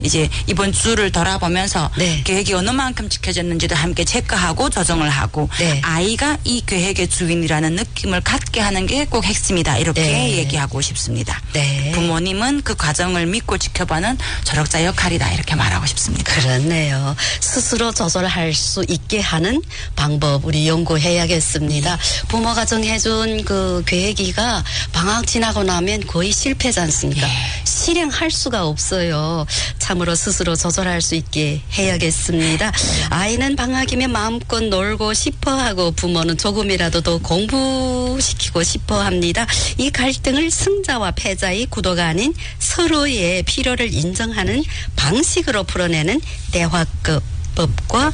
이제 이번 주를 돌아보면서 네. 계획이 어느 만큼 지켜졌는지도 함께 체크하고 조정을 하고 네. 아이가 이 계획의 주인이라는 느낌을 갖게 하는 게 꼭 핵심이다. 이렇게 네. 얘기하고 싶습니다. 네. 부모님은 그 과정을 믿고 지켜보는 조력자 역할이다. 이렇게 말하고 싶습니다. 그렇네요. 스스로 조절할 수 있게 하는 방법 우리 연구해야겠습니다. 부모가 정해준 그 계획이가 방학 지나고 나면 거의 실패지 않습니까? 실행할 수가 없어요. 참으로 스스로 조절할 수 있게 해야겠습니다. 아이는 방학이면 마음껏 놀고 싶어 하고 부모는 조금이라도 더 공부시키고 싶어 합니다. 이 갈등을 승자와 패자의 구도가 아닌 서로의 필요를 인정하는 방식으로 풀어내는 대화법과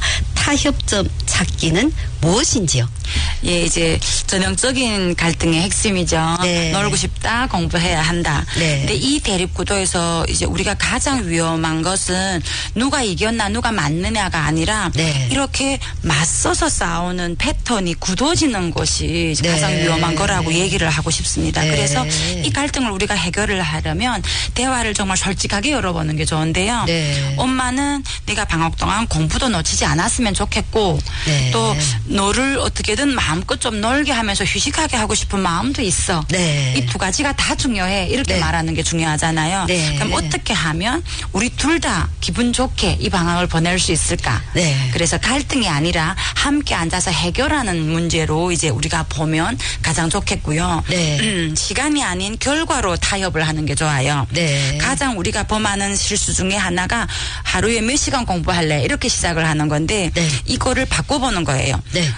타협점 찾기는 무엇인지요? 예, 이제 전형적인 갈등의 핵심이죠. 네. 놀고 싶다, 공부해야 한다. 네. 근데 이 대립 구도에서 이제 우리가 가장 위험한 것은 누가 이겼나, 누가 맞느냐가 아니라 네. 이렇게 맞서서 싸우는 패턴이 굳어지는 것이 네. 가장 위험한 거라고 얘기를 하고 싶습니다. 네. 그래서 이 갈등을 우리가 해결을 하려면 대화를 정말 솔직하게 열어보는 게 좋은데요. 네. 엄마는 네가 방학 동안 공부도 놓치지 않았으면 좋겠고 네. 또 너를 어떻게든 마음껏 좀 놀게 하면서 휴식하게 하고 싶은 마음도 있어. 네. 이 두 가지가 다 중요해. 이렇게 네. 말하는 게 중요하잖아요. 네. 그럼 어떻게 하면 우리 둘 다 기분 좋게 이 방학을 보낼 수 있을까? 네. 그래서 갈등이 아니라 함께 앉아서 해결하는 문제로 이제 우리가 보면 가장 좋겠고요. 네. 시간이 아닌 결과로 타협을 하는 게 좋아요. 네. 가장 우리가 범하는 실수 중에 하나가 하루에 몇 시간 공부할래 이렇게 시작을 하는 건데 네. 이거를 바꿔보는 거예요. 네.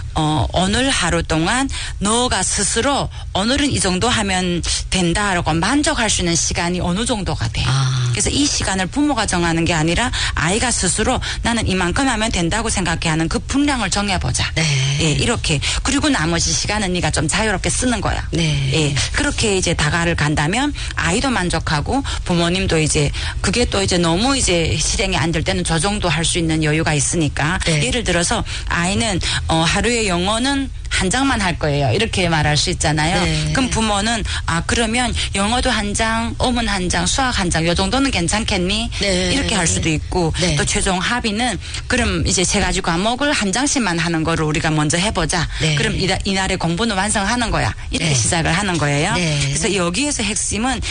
오늘 하루 동안 너가 스스로 오늘은 이 정도 하면 된다라고 만족할 수 있는 시간이 어느 정도가 돼. 그래서 이 시간을 부모가 정하는 게 아니라 아이가 스스로 나는 이만큼 하면 된다고 생각해 하는 그 분량을 정해보자. 네. 예, 이렇게. 그리고 나머지 시간은 네가 좀 자유롭게 쓰는 거야. 네. 예, 그렇게 이제 다가를 간다면 아이도 만족하고 부모님도 이제 그게 또 이제 너무 이제 실행이 안 될 때는 조정도 할 수 있는 여유가 있으니까 네. 예를 들어서 아이는 하루에 영어는 한 장만 할 거예요. 이렇게 말할 수 있잖아요. 네. 그럼 부모는 그러면 영어도 한 장, 어문 한 장, 수학 한 장, 요 정도는 괜찮겠니? 네. 이렇게 할 수도 있고 네. 또 최종 합의는 그럼 이제 세 가지 과목을 한 장씩만 하는 거를 우리가 먼저 해보자. 네. 그럼 이날의 공부는 완성하는 거야. 이렇게 네. 시작을 하는 거예요. 네. 그래서 여기에서 핵심은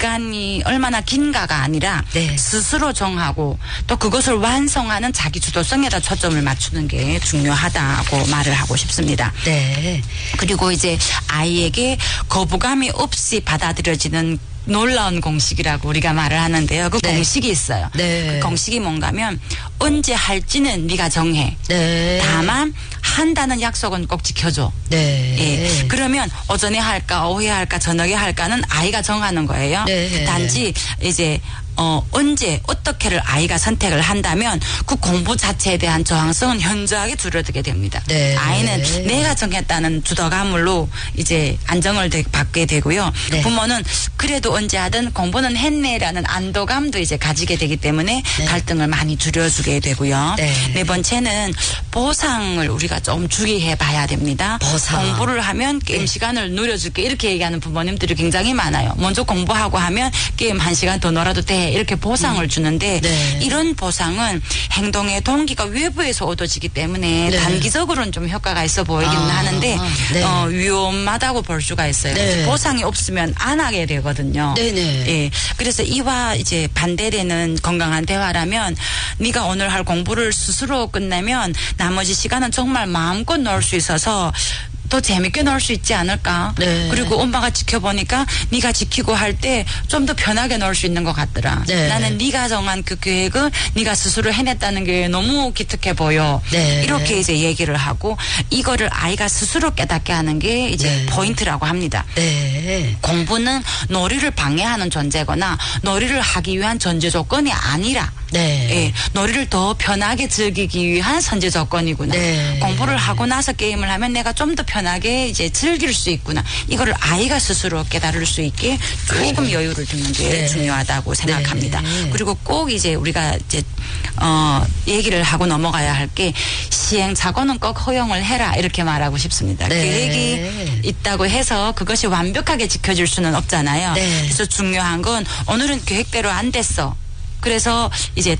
시간이 얼마나 긴가가 아니라 네. 스스로 정하고 또 그것을 완성하는 자기 주도성에다 초점을 맞추는 게 중요하다고 말을 하고 싶습니다. 네. 그리고 이제 아이에게 거부감이 없이 받아들여지는 놀라운 공식이라고 우리가 말을 하는데요. 그 네. 공식이 있어요. 네. 그 공식이 뭔가면 언제 할지는 네가 정해. 네. 다만 한다는 약속은 꼭 지켜줘. 네. 예. 그러면 오전에 할까, 오후에 할까, 저녁에 할까는 아이가 정하는 거예요. 네. 단지 이제 언제 어떻게를 아이가 선택을 한다면 그 공부 자체에 대한 저항성은 현저하게 줄어들게 됩니다. 네. 아이는 내가 정했다는 주도감으로 이제 안정을 받게 되고요. 네. 부모는 그래도 언제 하든 공부는 했네라는 안도감도 이제 가지게 되기 때문에 네. 갈등을 많이 줄여주게 되고요. 네. 네 번째는 보상을 우리가 좀 주의해 봐야 됩니다. 보상. 공부를 하면 게임 네. 시간을 누려줄게 이렇게 얘기하는 부모님들이 굉장히 많아요. 먼저 공부하고 하면 게임 1시간 더 놀아도 돼 이렇게 보상을 주는데 네. 이런 보상은 행동의 동기가 외부에서 얻어지기 때문에 네. 단기적으로는 좀 효과가 있어 보이기는 하는데 네. 위험하다고 볼 수가 있어요. 네. 보상이 없으면 안 하게 되거든요. 네네. 예. 그래서 이와 이제 반대되는 건강한 대화라면 네가 오늘 할 공부를 스스로 끝내면 나머지 시간은 정말 마음껏 놀 수 있어서 더 재밌게 놀 수 있지 않을까. 네. 그리고 엄마가 지켜보니까 네가 지키고 할 때 좀 더 편하게 놀 수 있는 것 같더라. 네. 나는 네가 정한 그 계획을 네가 스스로 해냈다는 게 너무 기특해 보여. 네. 이렇게 이제 얘기를 하고 이거를 아이가 스스로 깨닫게 하는 게 이제 네. 포인트라고 합니다. 네. 공부는 놀이를 방해하는 존재거나 놀이를 하기 위한 전제 조건이 아니라 네. 예, 놀이를 더 편하게 즐기기 위한 선제 조건이구나. 네. 공부를 하고 나서 게임을 하면 내가 좀 더 편하게 이제 즐길 수 있구나. 이거를 아이가 스스로 깨달을 수 있게 조금 여유를 두는 게 네. 중요하다고 생각합니다. 네. 그리고 꼭 이제 우리가 이제 얘기를 하고 넘어가야 할 게 시행착오는 꼭 허용을 해라 이렇게 말하고 싶습니다. 네. 계획이 있다고 해서 그것이 완벽하게 지켜질 수는 없잖아요. 네. 그래서 중요한 건 오늘은 계획대로 안 됐어. 그래서 이제